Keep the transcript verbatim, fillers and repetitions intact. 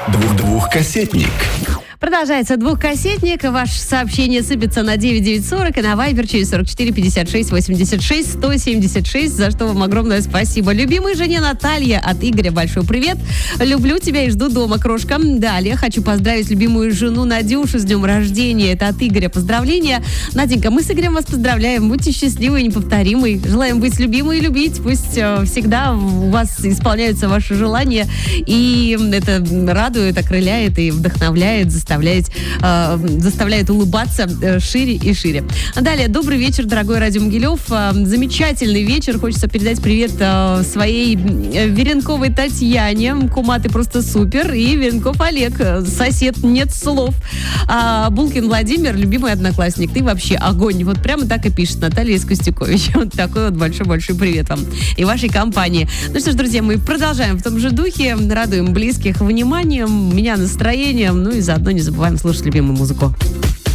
Двух Двухкассетник. Продолжается двухкассетник. Ваше сообщение сыпется на девять девять сорок и на Вайбер через сорок четыре пятьдесят шесть восемьдесят шесть сто семьдесят шесть, за что вам огромное спасибо. Любимой жене Наталья от Игоря большой привет. Люблю тебя и жду дома, крошка. Далее хочу поздравить любимую жену Надюшу с днем рождения. Это от Игоря поздравления. Наденька, мы с Игорем вас поздравляем. Будьте счастливы и неповторимы. Желаем быть любимой и любить. Пусть э, всегда у вас исполняются ваши желания. И это радует, окрыляет и вдохновляет, заставляет Заставляет, э, заставляет улыбаться э, шире и шире. Далее, добрый вечер, дорогой Радио Могилев. Э, замечательный вечер. Хочется передать привет э, своей э, Веренковой Татьяне. Кума, ты просто супер. И Веренков Олег, сосед, нет слов. А Булкин Владимир, любимый одноклассник. Ты вообще огонь. Вот прямо так и пишет Наталья из Костюковича. Вот такой вот большой-большой привет вам и вашей компании. Ну что ж, друзья, мы продолжаем в том же духе. Радуем близких вниманием, меня настроением, ну и заодно не забываем слушать любимую музыку.